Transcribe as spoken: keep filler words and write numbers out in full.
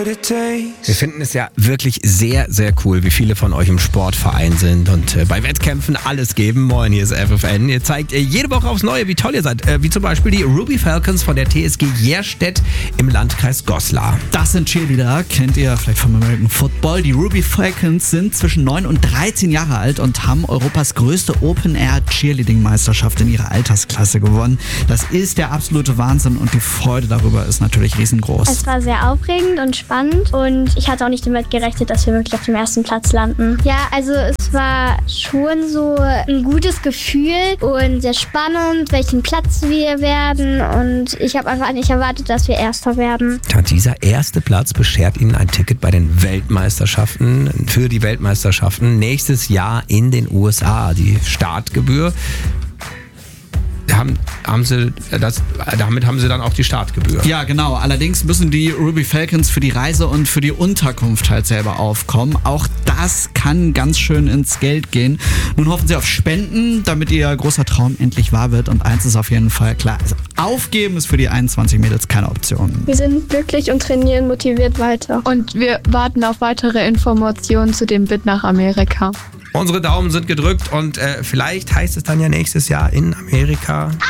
Wir finden es ja wirklich sehr, sehr cool, wie viele von euch im Sportverein sind und äh, bei Wettkämpfen alles geben. Moin, hier ist F F N. Ihr zeigt äh, jede Woche aufs Neue, wie toll ihr seid. Äh, wie zum Beispiel die Ruby Falcons von der T S G Jerstedt im Landkreis Goslar. Das sind Cheerleader, kennt ihr vielleicht vom American Football. Die Ruby Falcons sind zwischen neun und dreizehn Jahre alt und haben Europas größte Open-Air-Cheerleading-Meisterschaft in ihrer Altersklasse gewonnen. Das ist der absolute Wahnsinn und die Freude darüber ist natürlich riesengroß. Es war sehr aufregend und spannend und ich hatte auch nicht damit gerechnet, dass wir wirklich auf dem ersten Platz landen. Ja, also es war schon so ein gutes Gefühl und sehr spannend, welchen Platz wir werden, und ich habe einfach nicht erwartet, dass wir Erster werden. Ja, dieser erste Platz beschert Ihnen ein Ticket bei den Weltmeisterschaften, für die Weltmeisterschaften nächstes Jahr in den U S A. Die Startgebühr, haben, haben sie, das, damit haben sie dann auch die Startgebühr. Ja, genau. Allerdings müssen die Ruby Falcons für die Reise und für die Unterkunft halt selber aufkommen. Auch das kann ganz schön ins Geld gehen. Nun hoffen sie auf Spenden, damit ihr großer Traum endlich wahr wird. Und eins ist auf jeden Fall klar: also aufgeben ist für die einundzwanzig Mädels keine Option. Wir sind glücklich und trainieren motiviert weiter. Und wir warten auf weitere Informationen zu dem Bit nach Amerika. Unsere Daumen sind gedrückt und äh, vielleicht heißt es dann ja nächstes Jahr in Amerika.